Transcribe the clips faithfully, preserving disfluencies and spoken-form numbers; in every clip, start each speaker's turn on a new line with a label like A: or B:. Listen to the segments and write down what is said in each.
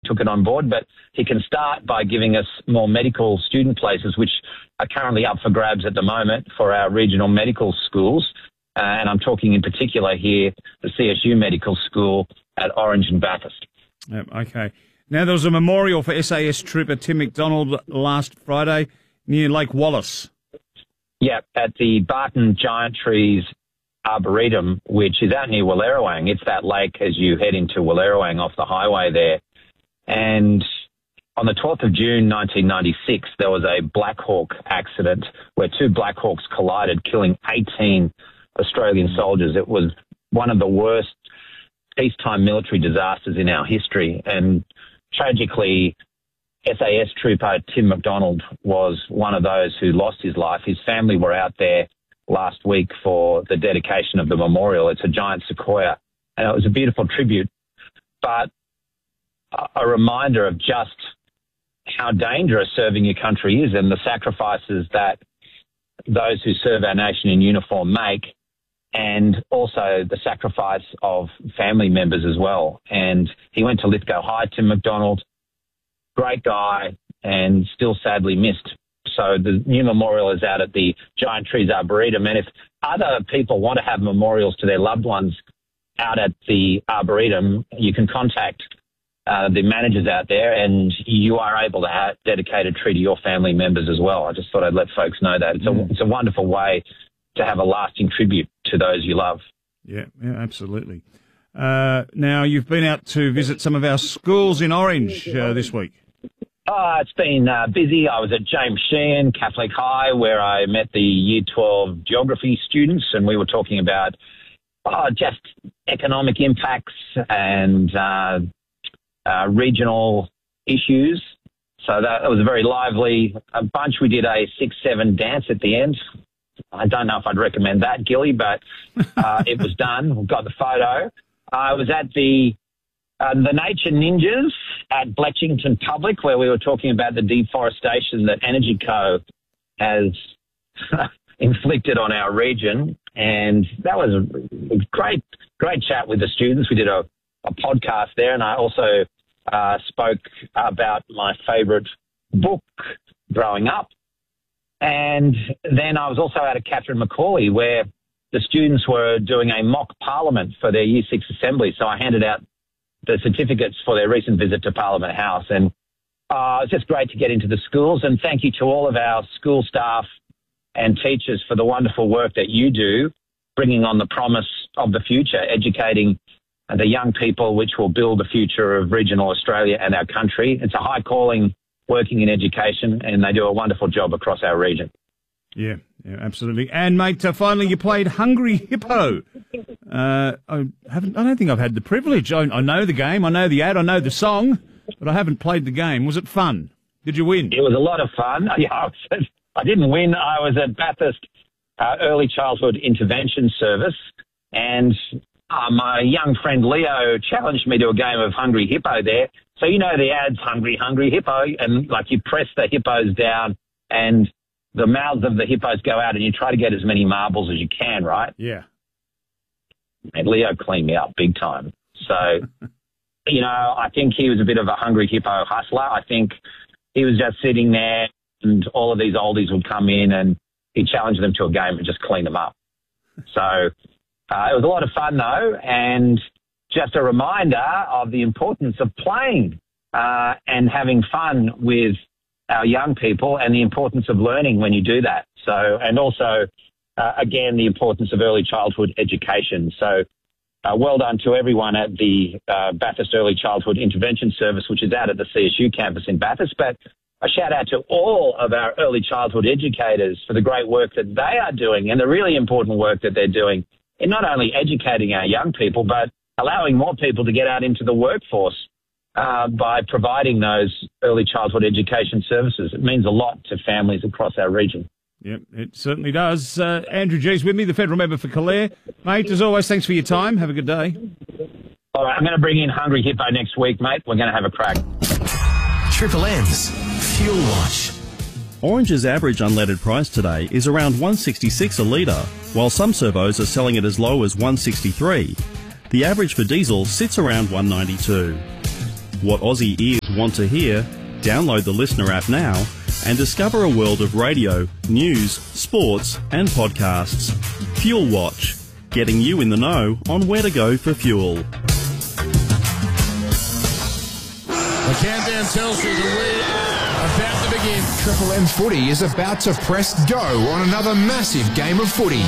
A: took it on board, but he can start by giving us more medical student places, which are currently up for grabs at the moment for our regional medical schools. Uh, and I'm talking in particular here, the C S U Medical School at Orange and Bathurst.
B: Yep, okay. Now, there was a memorial for S A S trooper Tim McDonald last Friday near Lake Wallace.
A: Yeah, at the Barton Giant Trees Arboretum, which is out near Wallerawang. It's that lake as you head into Wallerawang off the highway there. And on the twelfth of June nineteen ninety-six, there was a Black Hawk accident where two Black Hawks collided, killing eighteen Australian soldiers. It was one of the worst peacetime military disasters in our history. And tragically, S A S trooper Tim McDonald was one of those who lost his life. His family were out there last week for the dedication of the memorial. It's a giant sequoia, and it was a beautiful tribute, but a reminder of just how dangerous serving your country is and the sacrifices that those who serve our nation in uniform make, and also the sacrifice of family members as well. And he went to Lithgow High, Tim McDonald, great guy, and still sadly missed. So the new memorial is out at the Giant Trees Arboretum. And if other people want to have memorials to their loved ones out at the Arboretum, you can contact uh, the managers out there, and you are able to have dedicate a tree to your family members as well. I just thought I'd let folks know that. It's, mm. a, it's a wonderful way to have a lasting tribute to those you love.
B: Yeah, yeah, absolutely. Uh, now, you've been out to visit some of our schools in Orange uh, this week.
A: Oh, it's been uh, busy. I was at James Sheehan Catholic High, where I met the Year twelve geography students, and we were talking about oh, just economic impacts and uh, uh, regional issues. So that, that was a very lively a bunch. We did a six seven dance at the end. I don't know if I'd recommend that, Gilly, but uh, it was done. We've got the photo. I was at the uh, the Nature Ninjas at Bletchington Public, where we were talking about the deforestation that Energy Co has inflicted on our region. And that was a great, great chat with the students. We did a, a podcast there, and I also uh, spoke about my favourite book growing up. And then I was also out at Catherine Macaulay, where the students were doing a mock parliament for their Year six assembly. So I handed out the certificates for their recent visit to Parliament House. And uh, it's just great to get into the schools. And thank you to all of our school staff and teachers for the wonderful work that you do, bringing on the promise of the future, educating the young people, which will build the future of regional Australia and our country. It's a high calling working in education, and they do a wonderful job across our region.
B: Yeah, yeah, absolutely. And, mate, uh, finally you played Hungry Hippo. Uh, I haven't. I don't think I've had the privilege. I, I know the game, I know the ad, I know the song, but I haven't played the game. Was it fun? Did you win?
A: It was a lot of fun. Yeah, I, was, I didn't win. I was at Bathurst uh, Early Childhood Intervention Service, and uh, my young friend Leo challenged me to a game of Hungry Hippo there. So you know the ads, Hungry, Hungry Hippo, and like you press the hippos down and the mouths of the hippos go out and you try to get as many marbles as you can, right?
B: Yeah.
A: And Leo cleaned me up big time. So, you know, I think he was a bit of a Hungry Hippo hustler. I think he was just sitting there and all of these oldies would come in and he challenged them to a game and just clean them up. So uh, it was a lot of fun, though, and just a reminder of the importance of playing uh, and having fun with our young people, and the importance of learning when you do that. So, and also, uh, again, the importance of early childhood education. So, uh, well done to everyone at the uh, Bathurst Early Childhood Intervention Service, which is out at the C S U campus in Bathurst. But a shout out to all of our early childhood educators for the great work that they are doing, and the really important work that they're doing in not only educating our young people, but allowing more people to get out into the workforce uh, by providing those early childhood education services. It means a lot to families across our region.
B: Yep, it certainly does. Uh, Andrew G's with me, the federal member for Calare. Mate, as always, thanks for your time. Have a good day.
A: All right, I'm going to bring in Hungry Hippo next week, mate. We're going to have a crack.
C: Triple M's Fuel Watch.
D: Orange's average unleaded price today is around one sixty-six a litre, while some servos are selling it as low as one sixty-three. The average for diesel sits around one ninety-two. what Aussie ears want to hear, download the Listener app now and discover a world of radio, news, sports and podcasts. Fuel Watch, getting you in the know on where to go for fuel.
E: The countdown tells you the lead about to begin.
F: Triple M Footy is about to press go on another massive game of footy.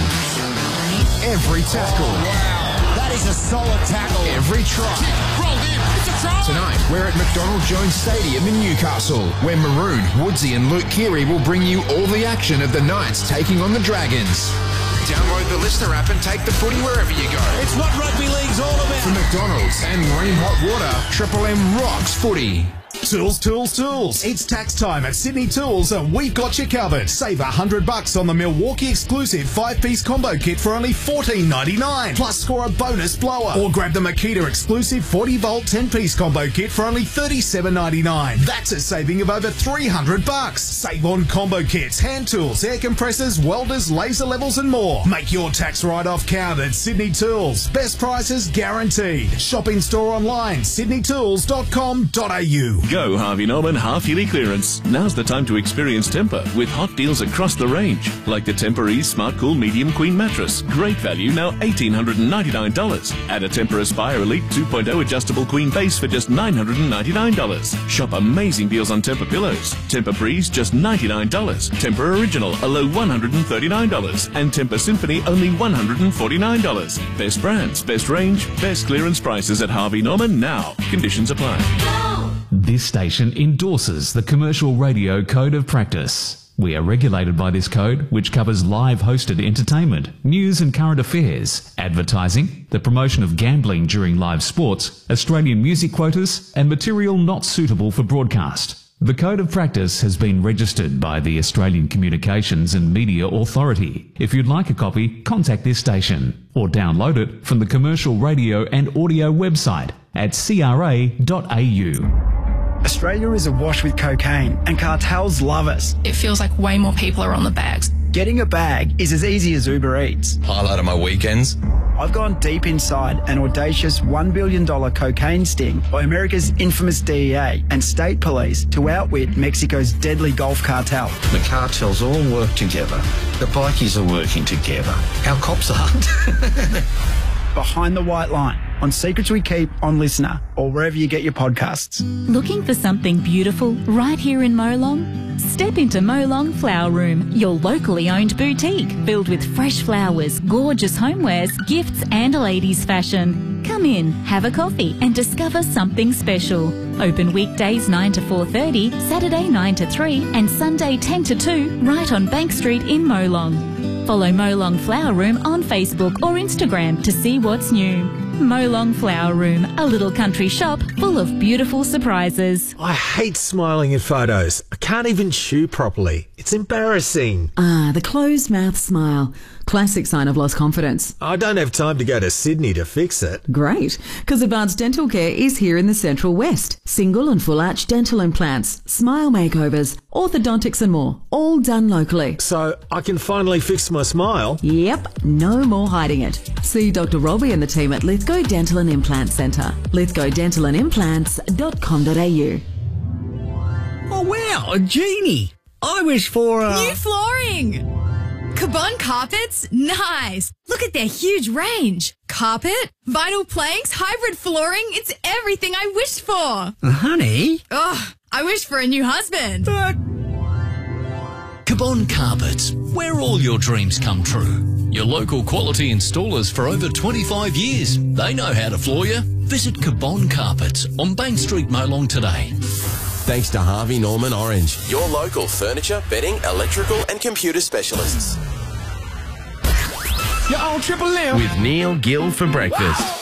F: Every tackle.
E: Wow, that is a solid tackle.
F: Every try.
E: Kick, rolled in. It's a try.
F: Tonight, we're at McDonald Jones Stadium in Newcastle, where Maroon, Woodsy and Luke Keary will bring you all the action of the Knights taking on the Dragons. Download the Listener app and take the footy wherever you go.
E: It's what rugby league's all about.
F: From McDonald's and Marine Hot Water, Triple M rocks footy.
G: Tools, tools, tools. It's tax time at Sydney Tools and we've got you covered. Save a hundred bucks on the Milwaukee exclusive five-piece combo kit for only fourteen ninety-nine. Plus score a bonus blower. Or grab the Makita exclusive forty volt ten-piece combo kit for only thirty-seven ninety-nine. That's a saving of over three hundred bucks. Save on combo kits, hand tools, air compressors, welders, laser levels and more. Make your tax write-off count at Sydney Tools. Best prices guaranteed. Shop in store online, sydney tools dot com dot a u.
H: Go Harvey Norman half-yearly clearance. Now's the time to experience Tempur with hot deals across the range. Like the Tempur Ease Smart Cool Medium Queen Mattress. Great value, now one thousand eight hundred ninety-nine dollars. Add a Tempur Aspire Elite two point oh adjustable queen base for just nine hundred ninety-nine dollars. Shop amazing deals on Tempur pillows. Tempur Breeze, just ninety-nine dollars. Tempur Original, a low one hundred thirty-nine dollars. And Tempur Symphony, only one hundred forty-nine dollars. Best brands, best range, best clearance prices at Harvey Norman now. Conditions apply.
I: This station endorses the Commercial Radio Code of Practice. We are regulated by this code, which covers live hosted entertainment, news and current affairs, advertising, the promotion of gambling during live sports, Australian music quotas, and material not suitable for broadcast. The Code of Practice has been registered by the Australian Communications and Media Authority. If you'd like a copy, contact this station or download it from the Commercial Radio and Audio website at c r a dot a u.
J: Australia is awash with cocaine and cartels love us.
K: It feels like way more people are on the bags.
J: Getting a bag is as easy as Uber Eats.
C: Highlight of my weekends.
J: I've gone deep inside an audacious one billion dollars cocaine sting by America's infamous D E A and state police to outwit Mexico's deadly Gulf cartel.
L: The cartels all work together. The bikies are working together. Our cops aren't.
J: Behind the White Line on Secrets We Keep on Listener or wherever you get your podcasts.
M: Looking for something beautiful right here in Molong? Step into Molong Flower Room, your locally owned boutique filled with fresh flowers, gorgeous homewares, gifts and ladies' fashion. Come in, have a coffee and discover something special. Open weekdays nine to four thirty, Saturday nine to three and Sunday ten to two right on Bank Street in Molong. Follow Molong Flower Room on Facebook or Instagram to see what's new. Molong Flower Room, a little country shop full of beautiful surprises.
N: I hate smiling in photos. I can't even chew properly. It's embarrassing.
O: Ah, the closed mouth smile. Classic sign of lost confidence.
N: I don't have time to go to Sydney to fix it.
O: Great, because Advanced Dental Care is here in the Central West. Single and full arch dental implants, smile makeovers, orthodontics and more, all done locally.
N: So I can finally fix my smile?
O: Yep, no more hiding it. See Doctor Robbie and the team at Lithgow Dental and Implant Centre. lithgow dental and implants dot com dot a u.
P: Oh wow, a genie! I wish for a...
Q: New flooring! Cabon Carpets? Nice! Look at their huge range. Carpet, vinyl planks, hybrid flooring. It's everything I wished for.
P: Uh, honey?
Q: Ugh, I wish for a new husband.
P: But...
R: Cabon Carpets, where all your dreams come true. Your local quality installers for over twenty-five years. They know how to floor you. Visit Cabon Carpets on Bank Street, Molong today.
C: Thanks to Harvey Norman Orange, your local furniture, bedding, electrical and computer specialists.
F: You're on Triple M
C: with Neil Gill for breakfast.